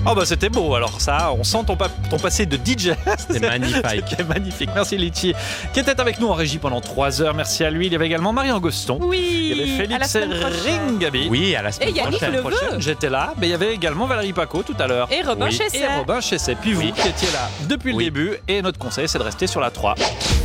Oh bah c'était beau, alors ça, on sent ton passé de DJ. C'est magnifique. C'était magnifique. Merci Litchi, qui était avec nous en régie pendant 3 heures. Merci à lui. Il y avait également Marion Goston. Oui, Il y avait à la Félix semaine prochaine. Ringabi. Oui, à la semaine Et Yannick prochaine. Leveux. J'étais là. Mais il y avait également Valérie Paco tout à l'heure. Et Robin Oui. Chesset. Et Robin Chesset. Puis vous qui étiez là depuis le Oui. début. Et notre conseil, c'est de rester sur la 3.